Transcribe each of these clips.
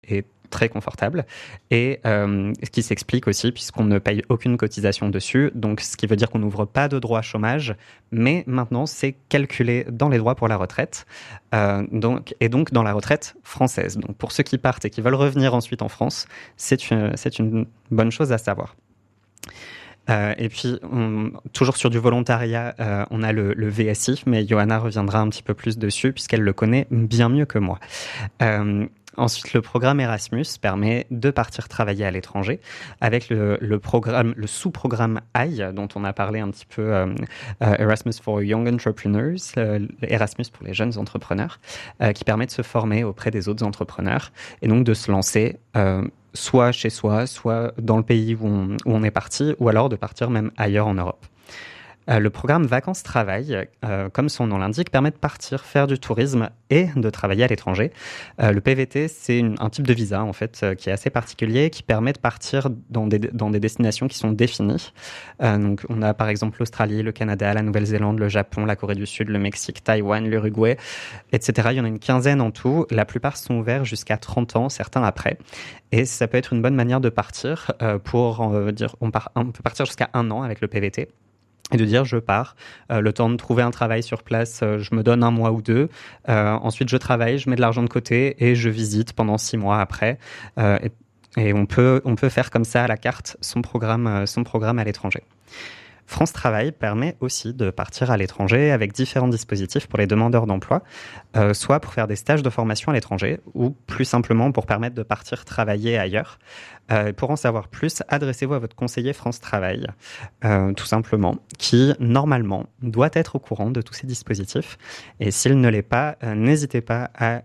est très confortable et ce qui s'explique aussi puisqu'on ne paye aucune cotisation dessus, donc ce qui veut dire qu'on n'ouvre pas de droit chômage, mais maintenant c'est calculé dans les droits pour la retraite, donc dans la retraite française. Donc pour ceux qui partent et qui veulent revenir ensuite en France, c'est une bonne chose à savoir. Et puis, toujours sur du volontariat, on a le VSI, mais Johanna reviendra un petit peu plus dessus puisqu'elle le connaît bien mieux que moi. Ensuite, le programme Erasmus permet de partir travailler à l'étranger avec le sous-programme AI, dont on a parlé un petit peu, Erasmus for Young Entrepreneurs, Erasmus pour les jeunes entrepreneurs, qui permet de se former auprès des autres entrepreneurs et donc de se lancer soit chez soi, soit dans le pays où on est parti, ou alors de partir même ailleurs en Europe. Le programme Vacances-Travail, comme son nom l'indique, permet de partir faire du tourisme et de travailler à l'étranger. Le PVT, c'est un type de visa en fait qui est assez particulier, qui permet de partir dans des destinations qui sont définies. Donc, on a par exemple l'Australie, le Canada, la Nouvelle-Zélande, le Japon, la Corée du Sud, le Mexique, Taïwan, l'Uruguay, etc. Il y en a une quinzaine en tout. La plupart sont ouverts jusqu'à 30 ans, certains après. Et ça peut être une bonne manière de partir pour dire, on peut partir jusqu'à 1 an avec le PVT. Et de dire, je pars, le temps de trouver un travail sur place, je me donne 1 mois ou 2. Ensuite, je travaille, je mets de l'argent de côté et je visite pendant 6 mois après. Et on peut faire comme ça à la carte son programme à l'étranger. France Travail permet aussi de partir à l'étranger avec différents dispositifs pour les demandeurs d'emploi, soit pour faire des stages de formation à l'étranger ou plus simplement pour permettre de partir travailler ailleurs. Pour en savoir plus, adressez-vous à votre conseiller France Travail, tout simplement, qui normalement doit être au courant de tous ces dispositifs. Et s'il ne l'est pas, n'hésitez pas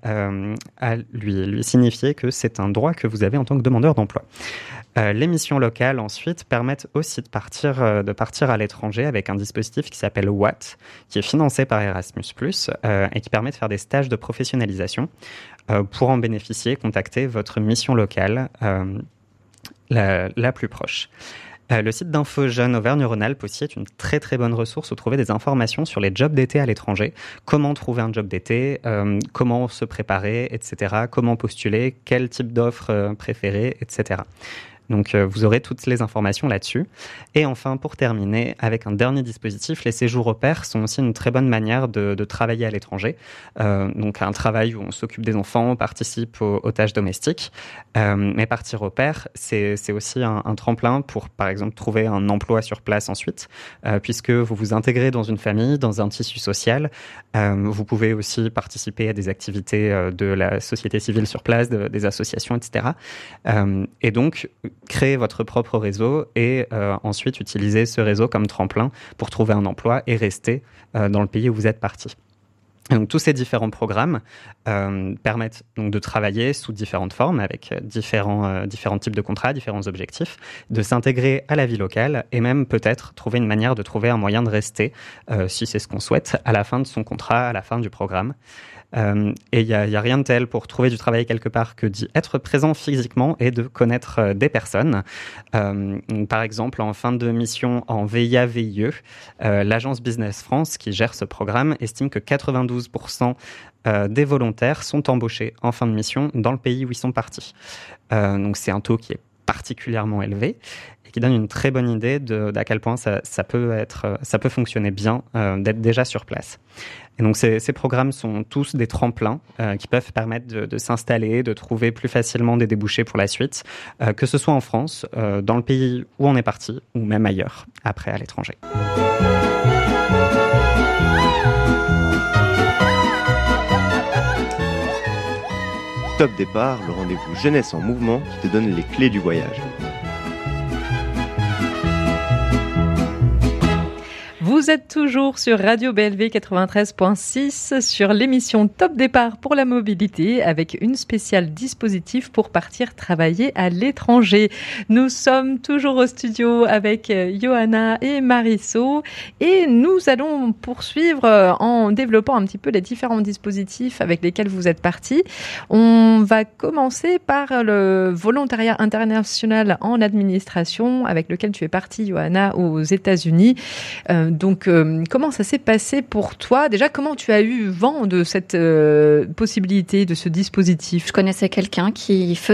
à lui signifier que c'est un droit que vous avez en tant que demandeur d'emploi. Les missions locales, ensuite, permettent aussi de partir à l'étranger avec un dispositif qui s'appelle Watt, qui est financé par Erasmus+, et qui permet de faire des stages de professionnalisation. Pour en bénéficier, contactez votre mission locale la plus proche. Le site d'Info Jeunes Auvergne-Rhône-Alpes aussi est une très très bonne ressource où trouver des informations sur les jobs d'été à l'étranger, comment trouver un job d'été, comment se préparer, etc., comment postuler, quel type d'offre préférer, etc. Donc, vous aurez toutes les informations là-dessus. Et enfin, pour terminer, avec un dernier dispositif, les séjours au pair sont aussi une très bonne manière de travailler à l'étranger. Donc, un travail où on s'occupe des enfants, on participe aux tâches domestiques. Mais partir au pair, c'est aussi un tremplin pour, par exemple, trouver un emploi sur place ensuite, puisque vous vous intégrez dans une famille, dans un tissu social. Vous pouvez aussi participer à des activités de la société civile sur place, des associations, etc. Et donc, créer votre propre réseau et ensuite utiliser ce réseau comme tremplin pour trouver un emploi et rester dans le pays où vous êtes parti. Donc, tous ces différents programmes permettent donc de travailler sous différentes formes avec différents types de contrats, différents objectifs, de s'intégrer à la vie locale et même peut-être trouver une manière de trouver un moyen de rester, si c'est ce qu'on souhaite, à la fin de son contrat, à la fin du programme. Et il y a rien de tel pour trouver du travail quelque part que d'y être présent physiquement et de connaître des personnes. Par exemple, en fin de mission en VIA-VIE, l'agence Business France qui gère ce programme estime que 92% des volontaires sont embauchés en fin de mission dans le pays où ils sont partis. Donc c'est un taux qui est particulièrement élevé et qui donne une très bonne idée d'à quel point ça peut fonctionner bien d'être déjà sur place. Et donc ces programmes sont tous des tremplins qui peuvent permettre de s'installer, de trouver plus facilement des débouchés pour la suite, que ce soit en France, dans le pays où on est parti, ou même ailleurs, après à l'étranger. Top Départ, le rendez-vous jeunesse en mouvement qui te donne les clés du voyage. Vous êtes toujours sur Radio BLV 93.6 sur l'émission Top Départ pour la mobilité avec une spéciale dispositif pour partir travailler à l'étranger. Nous sommes toujours au studio avec Johanna et Marisol et nous allons poursuivre en développant un petit peu les différents dispositifs avec lesquels vous êtes partis. On va commencer par le volontariat international en administration avec lequel tu es partie, Johanna, aux États-Unis. Donc, comment ça s'est passé pour toi? Déjà, comment tu as eu vent de cette possibilité, de ce dispositif? Je connaissais quelqu'un qui